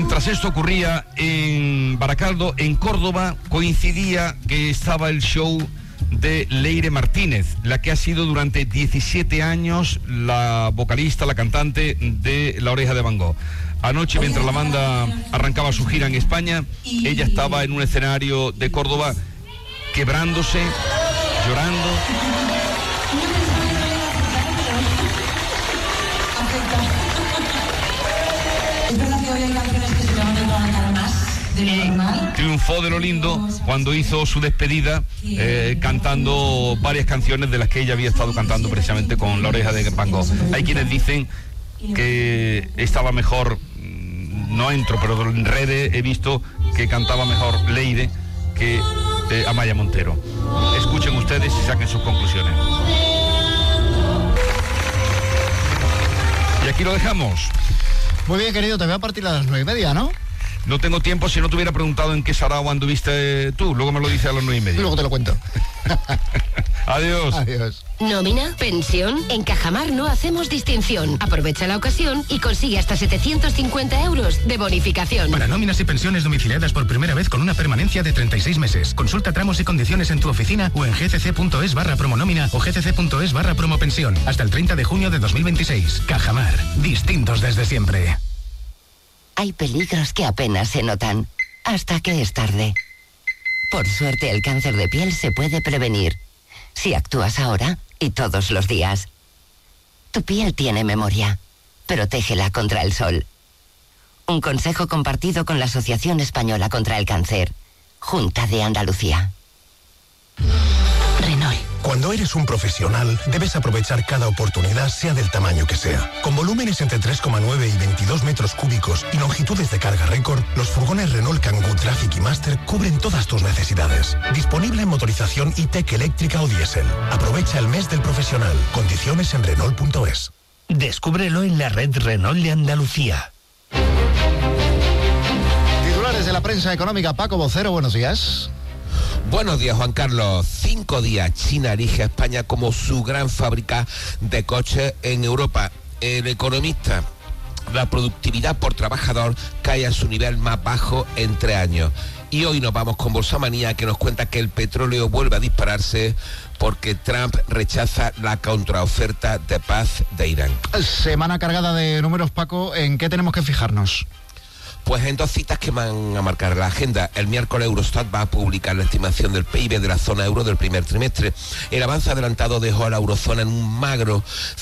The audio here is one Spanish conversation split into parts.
Mientras esto ocurría en Baracaldo, en Córdoba, coincidía que estaba el show de Leire Martínez, la que ha sido durante 17 años la vocalista, la cantante de La Oreja de Van Gogh. Anoche, mientras la banda arrancaba su gira en España, ella estaba en un escenario de Córdoba quebrándose, llorando. Es verdad que hoy hay canciones que se me van a trabajar más de lo normal. Triunfó de lo lindo cuando hizo su despedida, cantando varias canciones de las que ella había estado cantando precisamente con La Oreja de Van Gogh. Hay quienes dicen que estaba mejor, no entro, pero en redes he visto que cantaba mejor Leire que Amaya Montero. Escuchen ustedes y saquen sus conclusiones. Y aquí lo dejamos. Muy bien, querido, te voy a partir a las 9:30, ¿no? No tengo tiempo, si no te hubiera preguntado en qué sarao anduviste tú. Luego me lo dices a las 9:30. Luego te lo cuento. Adiós. Adiós. ¿Nómina? ¿Pensión? En Cajamar no hacemos distinción. Aprovecha la ocasión y consigue hasta 750 euros de bonificación. Para nóminas y pensiones domiciliadas por primera vez con una permanencia de 36 meses. Consulta tramos y condiciones en tu oficina o en gcc.es/promonómina o gcc.es/promopensión. Hasta el 30 de junio de 2026. Cajamar. Distintos desde siempre. Hay peligros que apenas se notan, hasta que es tarde. Por suerte, el cáncer de piel se puede prevenir, si actúas ahora y todos los días. Tu piel tiene memoria. Protégela contra el sol. Un consejo compartido con la Asociación Española contra el Cáncer. Junta de Andalucía. Renault. Cuando eres un profesional, debes aprovechar cada oportunidad, sea del tamaño que sea. Con volúmenes entre 3,9 y 22 metros cúbicos y longitudes de carga récord, los furgones Renault Kangoo Traffic y Master cubren todas tus necesidades. Disponible en motorización E-Tech eléctrica o diésel. Aprovecha el mes del profesional. Condiciones en Renault.es. Descúbrelo en la red Renault de Andalucía. Titulares de la prensa económica. Paco Vocero, buenos días. Buenos días, Juan Carlos. 5 días, China elige a España como su gran fábrica de coches en Europa. El Economista: la productividad por trabajador cae a su nivel más bajo en 3 años. Y hoy nos vamos con Bolsamanía, que nos cuenta que el petróleo vuelve a dispararse porque Trump rechaza la contraoferta de paz de Irán. Semana cargada de números, Paco. ¿En qué tenemos que fijarnos? Pues en 2 citas que van a marcar la agenda. El miércoles Eurostat va a publicar la estimación del PIB de la zona euro del primer trimestre. El avance adelantado dejó a la eurozona en un magro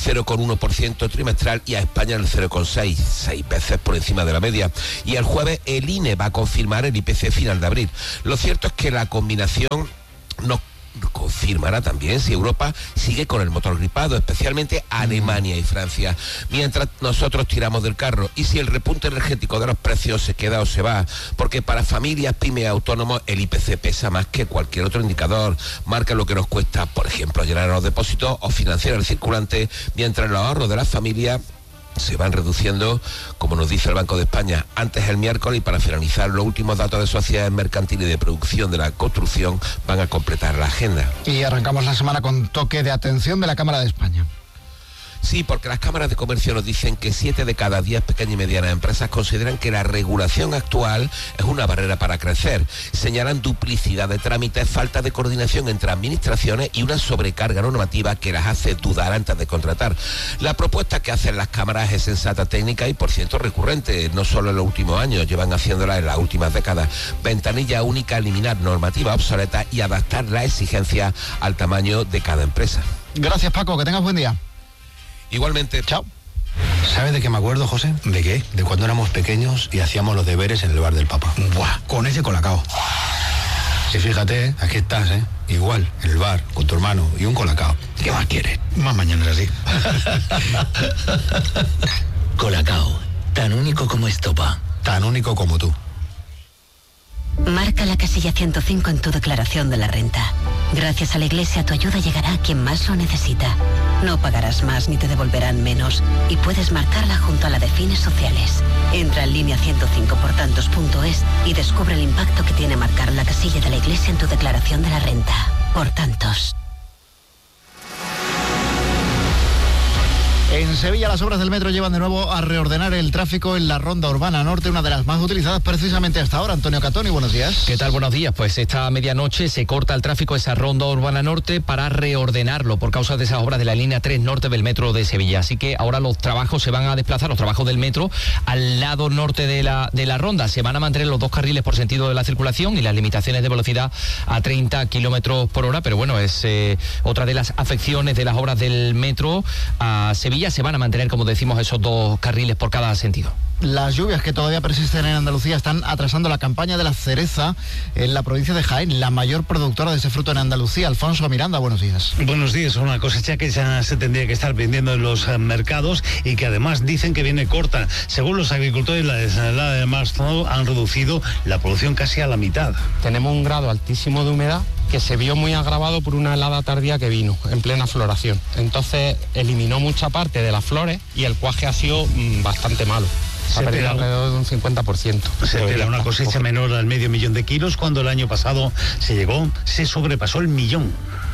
0,1% trimestral y a España en el 0,6%, 6 veces por encima de la media. Y el jueves el INE va a confirmar el IPC final de abril. Lo cierto es que la combinación nos confirmará también si Europa sigue con el motor gripado, especialmente Alemania y Francia, mientras nosotros tiramos del carro. Y si el repunte energético de los precios se queda o se va, porque para familias, pymes, autónomos, el IPC pesa más que cualquier otro indicador. Marca lo que nos cuesta, por ejemplo, llenar los depósitos o financiar el circulante, mientras los ahorros de las familias se van reduciendo, como nos dice el Banco de España. Antes el miércoles, y para finalizar, los últimos datos de sociedades mercantiles y de producción de la construcción van a completar la agenda. Y arrancamos la semana con toque de atención de la Cámara de España. Sí, porque las cámaras de comercio nos dicen que 7 de cada 10 pequeñas y medianas empresas consideran que la regulación actual es una barrera para crecer. Señalan duplicidad de trámites, falta de coordinación entre administraciones y una sobrecarga normativa que las hace dudar antes de contratar. La propuesta que hacen las cámaras es sensata, técnica y, por cierto, recurrente. No solo en los últimos años, llevan haciéndola en las últimas décadas. Ventanilla única, eliminar normativa obsoleta y adaptar la exigencia al tamaño de cada empresa. Gracias, Paco, que tengas buen día. Igualmente. Chao. ¿Sabes de qué me acuerdo, José? ¿De qué? De cuando éramos pequeños y hacíamos los deberes en el bar del Papa. Buah, con ese colacao. Y fíjate, aquí estás, ¿eh? Igual, en el bar, con tu hermano y un colacao. ¿Qué más quieres? Más mañana es así. Colacao, tan único como estopa. Tan único como tú. Marca la casilla 105 en tu declaración de la renta. Gracias a la Iglesia, tu ayuda llegará a quien más lo necesita. No pagarás más ni te devolverán menos. Y puedes marcarla junto a la de fines sociales. Entra en línea 105portantos.es y descubre el impacto que tiene marcar la casilla de la Iglesia en tu declaración de la renta. Por tantos. En Sevilla las obras del metro llevan de nuevo a reordenar el tráfico en la Ronda Urbana Norte, una de las más utilizadas precisamente hasta ahora. Antonio Catoni, buenos días. ¿Qué tal? Buenos días. Pues esta medianoche se corta el tráfico esa Ronda Urbana Norte para reordenarlo por causa de esas obras de la línea 3 norte del metro de Sevilla. Así que ahora los trabajos se van a desplazar, los trabajos del metro, al lado norte de la ronda. Se van a mantener los 2 carriles por sentido de la circulación y las limitaciones de velocidad a 30 kilómetros por hora. Pero bueno, es otra de las afecciones de las obras del metro a Sevilla. Se van a mantener, como decimos, esos 2 carriles por cada sentido. Las lluvias que todavía persisten en Andalucía están atrasando la campaña de la cereza en la provincia de Jaén, la mayor productora de ese fruto en Andalucía. Alfonso Miranda, buenos días. Buenos días. Una cosecha que ya se tendría que estar vendiendo en los mercados y que además dicen que viene corta. Según los agricultores, la desalada de marzo han reducido la producción casi a la mitad. Tenemos un grado altísimo de humedad que se vio muy agravado por una helada tardía que vino en plena floración. Entonces eliminó mucha parte de las flores y el cuaje ha sido bastante malo. Ha perdido alrededor de un 50%. Se espera una cosecha menor al 500.000 de kilos, cuando el año pasado se sobrepasó el 1.000.000.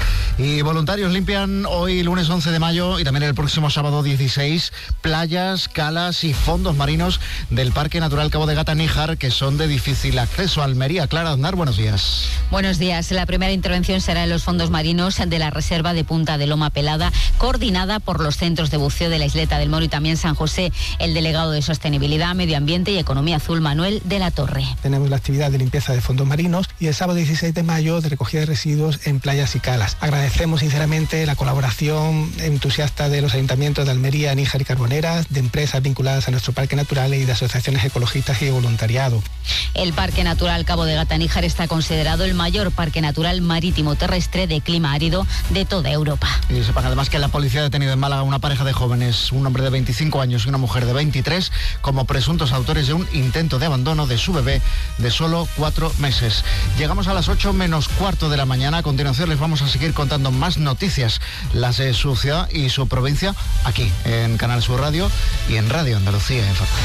Y voluntarios limpian hoy, lunes 11 de mayo, y también el próximo sábado 16, playas, calas y fondos marinos del Parque Natural Cabo de Gata-Níjar, que son de difícil acceso. Almería. Clara Aznar, buenos días. Buenos días. La primera intervención será en los fondos marinos de la Reserva de Punta de Loma Pelada, coordinada por los centros de buceo de la Isleta del Moro y también San José. El delegado de Sostenibilidad, Medio Ambiente y Economía Azul, Manuel de la Torre. Tenemos la actividad de limpieza de fondos marinos y el sábado 16 de mayo de recogida de residuos en playas y calas. Agradecemos sinceramente la colaboración entusiasta de los ayuntamientos de Almería, Níjar y Carboneras, de empresas vinculadas a nuestro parque natural y de asociaciones ecologistas y de voluntariado. El Parque Natural Cabo de Gata-Níjar está considerado el mayor parque natural marítimo terrestre de clima árido de toda Europa. Y sepan además que la policía ha detenido en Málaga una pareja de jóvenes, un hombre de 25 años y una mujer de 23, como presuntos autores de un intento de abandono de su bebé de solo 4 meses. Llegamos a las 8 menos cuarto de la mañana. A continuación les vamos a seguir contando más noticias, las de su ciudad y su provincia, aquí en Canal Sur Radio y en Radio Andalucía Información.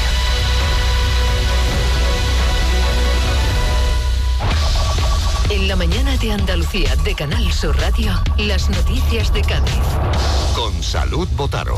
En la mañana de Andalucía de Canal Sur Radio, las noticias de Cádiz. Con Salud Botaro.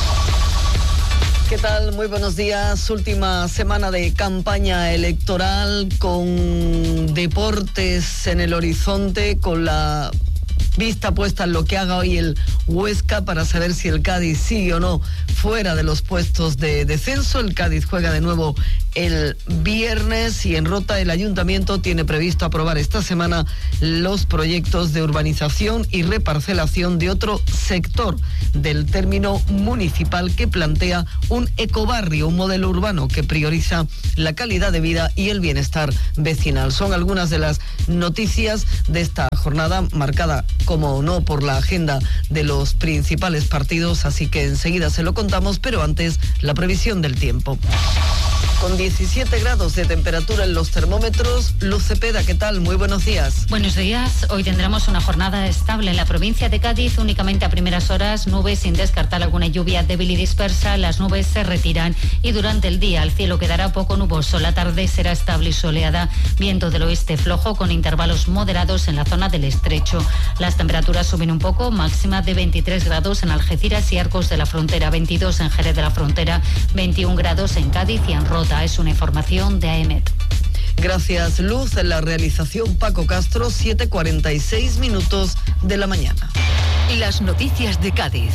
¿Qué tal? Muy buenos días. Última semana de campaña electoral con deportes en el horizonte, con la vista puesta en lo que haga hoy el Huesca para saber si el Cádiz sigue o no fuera de los puestos de descenso. El Cádiz juega de nuevo el viernes y en Rota el Ayuntamiento tiene previsto aprobar esta semana los proyectos de urbanización y reparcelación de otro sector del término municipal que plantea un ecobarrio, un modelo urbano que prioriza la calidad de vida y el bienestar vecinal. Son algunas de las noticias de esta jornada marcada, como no, por la agenda de los principales partidos, así que enseguida se lo contamos, pero antes la previsión del tiempo. Con 17 grados de temperatura en los termómetros, Luz Cepeda, ¿qué tal? Muy buenos días. Buenos días. Hoy tendremos una jornada estable en la provincia de Cádiz, únicamente a primeras horas, nubes sin descartar alguna lluvia débil y dispersa. Las nubes se retiran y durante el día el cielo quedará poco nuboso. La tarde será estable y soleada, viento del oeste flojo con intervalos moderados en la zona del estrecho. Las temperaturas suben un poco, máxima de 23 grados en Algeciras y Arcos de la Frontera, 22 en Jerez de la Frontera, 21 grados en Cádiz y en Rota. Es una información de AEMET. Gracias, Luz. En la realización, Paco Castro, 7:46 minutos de la mañana. Las noticias de Cádiz.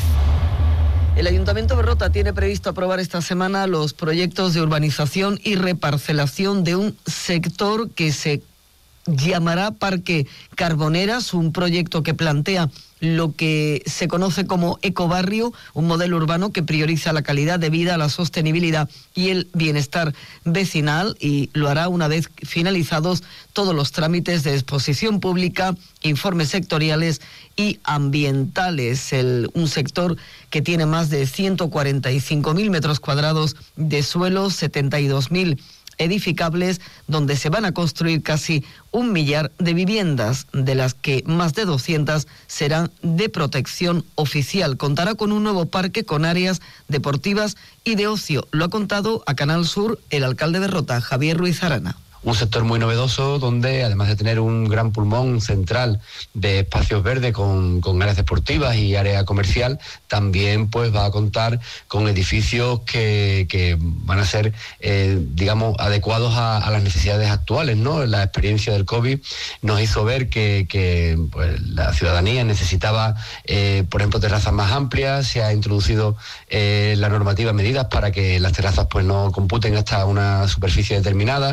El Ayuntamiento de Rota tiene previsto aprobar esta semana los proyectos de urbanización y reparcelación de un sector que se llamará Parque Carboneras, un proyecto que plantea lo que se conoce como ecobarrio, un modelo urbano que prioriza la calidad de vida, la sostenibilidad y el bienestar vecinal, y lo hará una vez finalizados todos los trámites de exposición pública, informes sectoriales y ambientales. Un sector que tiene más de 145.000 metros cuadrados de suelo, 72.000 edificables, donde se van a construir casi 1 millar de viviendas, de las que más de 200 serán de protección oficial. Contará con un nuevo parque con áreas deportivas y de ocio. Lo ha contado a Canal Sur el alcalde de Rota, Javier Ruiz Arana. un sector muy novedoso donde, además de tener un gran pulmón central de espacios verdes con áreas deportivas y área comercial, también pues va a contar con edificios que van a ser, digamos, adecuados a las necesidades actuales, ¿no? La experiencia del COVID nos hizo ver que pues, la ciudadanía necesitaba, por ejemplo, terrazas más amplias. Se ha introducido la normativa, medidas para que las terrazas pues no computen hasta una superficie determinada.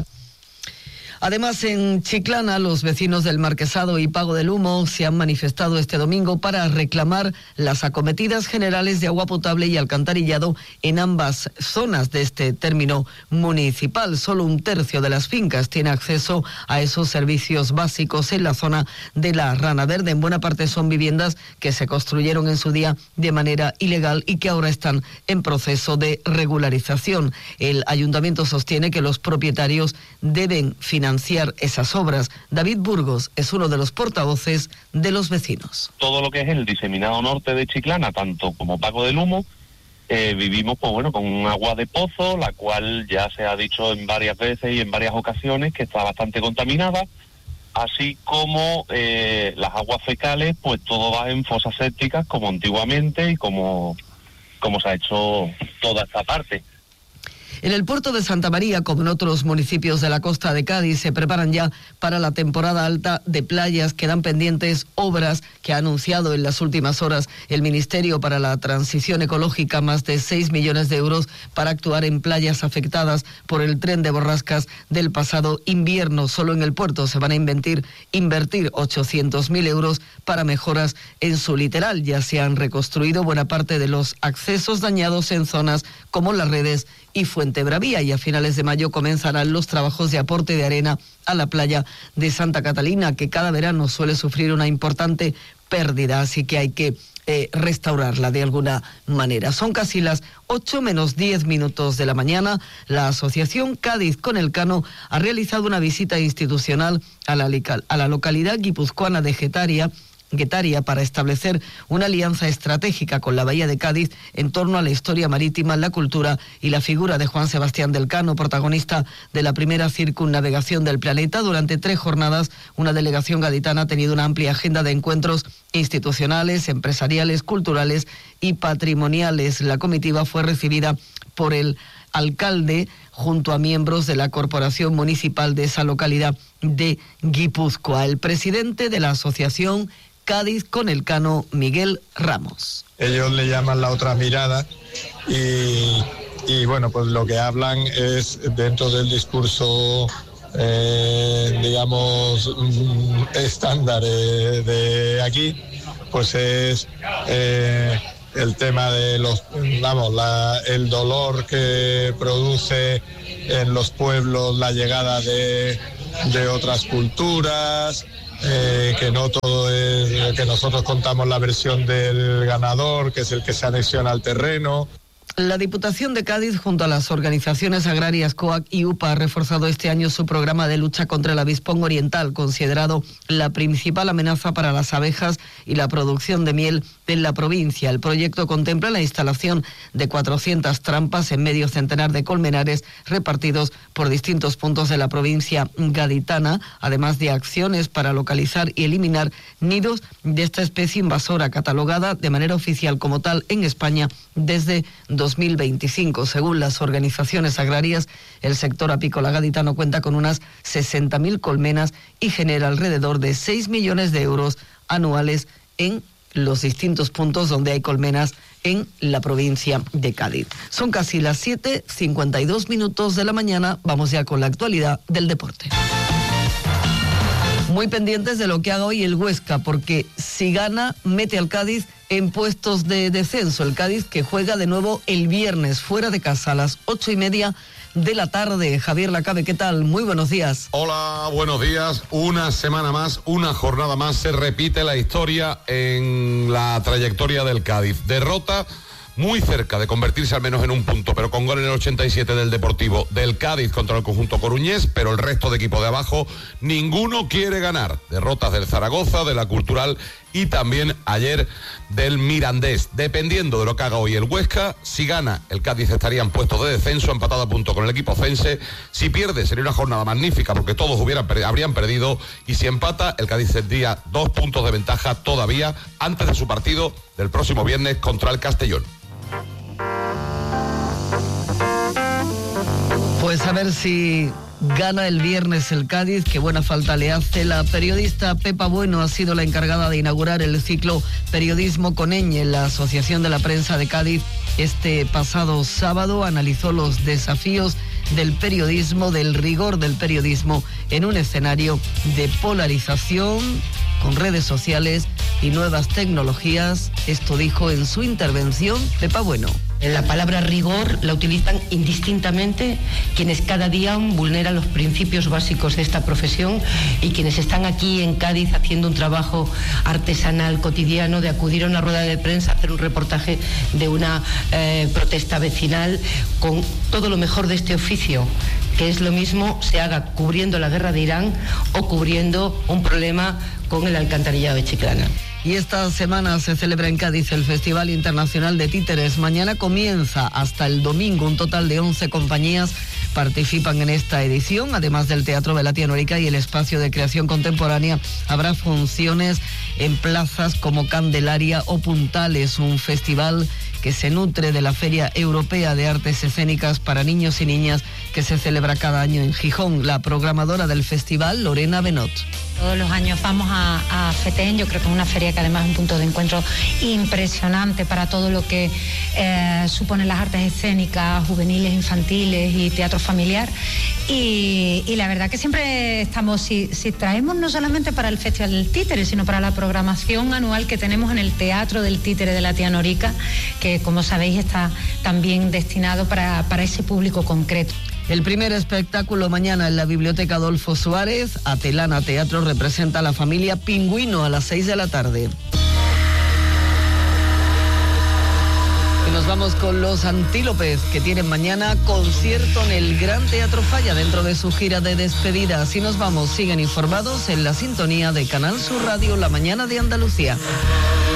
Además, en Chiclana, los vecinos del Marquesado y Pago del Humo se han manifestado este domingo para reclamar las acometidas generales de agua potable y alcantarillado en ambas zonas de este término municipal. Solo 1/3 de las fincas tiene acceso a esos servicios básicos en la zona de la Rana Verde. En buena parte son viviendas que se construyeron en su día de manera ilegal y que ahora están en proceso de regularización. El ayuntamiento sostiene que los propietarios deben financiar esas obras. David Burgos es uno de los portavoces de los vecinos. Todo lo que es el diseminado norte de Chiclana, tanto como Pago del Humo, vivimos pues bueno, con un agua de pozo, la cual ya se ha dicho en varias veces y en varias ocasiones que está bastante contaminada, así como las aguas fecales, pues todo va en fosas sépticas como antiguamente y como se ha hecho toda esta parte. En el puerto de Santa María, como en otros municipios de la costa de Cádiz, se preparan ya para la temporada alta de playas. Quedan pendientes obras que ha anunciado en las últimas horas el Ministerio para la Transición Ecológica, más de 6 millones de euros para actuar en playas afectadas por el tren de borrascas del pasado invierno. Solo en el puerto se van a invertir 800.000 euros para mejoras en su litoral. Ya se han reconstruido buena parte de los accesos dañados en zonas como Las Redes y Fuentebravía, y a finales de mayo comenzarán los trabajos de aporte de arena a la playa de Santa Catalina, que cada verano suele sufrir una importante pérdida, así que hay que restaurarla de alguna manera. Son casi las 8 menos 10 minutos de la mañana. La Asociación Cádiz con Elcano ha realizado una visita institucional a la localidad guipuzcoana de Getaria para establecer una alianza estratégica con la Bahía de Cádiz en torno a la historia marítima, la cultura y la figura de Juan Sebastián del Cano, protagonista de la primera circunnavegación del planeta. Durante 3 jornadas, una delegación gaditana ha tenido una amplia agenda de encuentros institucionales, empresariales, culturales y patrimoniales. La comitiva fue recibida por el alcalde junto a miembros de la corporación municipal de esa localidad de Guipúzcoa. El presidente de la asociación Cádiz con Elcano, Miguel Ramos. Ellos le llaman la otra mirada y bueno, pues lo que hablan es dentro del discurso digamos estándar de aquí, pues es el tema de el dolor que produce en los pueblos la llegada de otras culturas, que no todo es que nosotros contamos la versión del ganador, que es el que se anexiona al terreno. La Diputación de Cádiz, junto a las organizaciones agrarias COAC y UPA, ha reforzado este año su programa de lucha contra el avispón oriental, considerado la principal amenaza para las abejas y la producción de miel en la provincia. El proyecto contempla la instalación de 400 trampas en medio centenar de colmenares repartidos por distintos puntos de la provincia gaditana, además de acciones para localizar y eliminar nidos de esta especie invasora, catalogada de manera oficial como tal en España desde 2025. Según las organizaciones agrarias, el sector apícola gaditano cuenta con unas 60.000 colmenas y genera alrededor de 6 millones de euros anuales en los distintos puntos donde hay colmenas en la provincia de Cádiz. Son casi las 7:52 minutos de la mañana. Vamos ya con la actualidad del deporte. Muy pendientes de lo que haga hoy el Huesca, porque si gana, mete al Cádiz en puestos de descenso. El Cádiz que juega de nuevo el viernes fuera de casa a las 8:30 de la tarde. Javier Lacabe, ¿qué tal? Muy buenos días. Hola, buenos días. Una semana más, una jornada más, se repite la historia en la trayectoria del Cádiz. Derrota muy cerca de convertirse al menos en un punto, pero con gol en el 87 del Deportivo del Cádiz contra el conjunto coruñés, pero el resto de equipo de abajo, ninguno quiere ganar. Derrotas del Zaragoza, de la Cultural y también ayer del Mirandés. Dependiendo de lo que haga hoy el Huesca, si gana, el Cádiz estaría en puestos de descenso, empatado a punto con el equipo ofense. Si pierde, sería una jornada magnífica porque todos habrían perdido, y si empata, el Cádiz tendría 2 puntos de ventaja todavía antes de su partido del próximo viernes contra el Castellón. Pues a ver si gana el viernes el Cádiz, que buena falta le hace. La periodista Pepa Bueno ha sido la encargada de inaugurar el ciclo Periodismo con Ñ en la Asociación de la Prensa de Cádiz. Este pasado sábado analizó los desafíos del periodismo, del rigor del periodismo en un escenario de polarización con redes sociales y nuevas tecnologías. Esto dijo en su intervención Pepa Bueno. La palabra rigor la utilizan indistintamente quienes cada día vulneran los principios básicos de esta profesión y quienes están aquí en Cádiz haciendo un trabajo artesanal cotidiano de acudir a una rueda de prensa, hacer un reportaje de una protesta vecinal con todo lo mejor de este oficio, que es lo mismo se haga cubriendo la guerra de Irán o cubriendo un problema con el alcantarillado de Chiclana. Y esta semana se celebra en Cádiz el Festival Internacional de Títeres. Mañana comienza hasta el domingo. Un total de 11 compañías participan en esta edición. Además del Teatro de la Tianorica y el Espacio de Creación Contemporánea, habrá funciones en plazas como Candelaria o Puntales, un festival que se nutre de la Feria Europea de Artes Escénicas para Niños y Niñas que se celebra cada año en Gijón. La programadora del festival, Lorena Benot. Todos los años vamos a FETEN, yo creo que es una feria que además es un punto de encuentro impresionante para todo lo que suponen las artes escénicas, juveniles, infantiles y teatro familiar. Y la verdad que siempre estamos, si traemos no solamente para el Festival del Títere, sino para la programación anual que tenemos en el Teatro del Títere de la Tianorica, que como sabéis está también destinado para ese público concreto. El primer espectáculo mañana en la Biblioteca Adolfo Suárez. Atelana Teatro representa a la familia Pingüino a las 6 de la tarde. Y nos vamos con los Antílopes, que tienen mañana concierto en el Gran Teatro Falla dentro de su gira de despedida. Así nos vamos, siguen informados en la sintonía de Canal Sur Radio, La Mañana de Andalucía.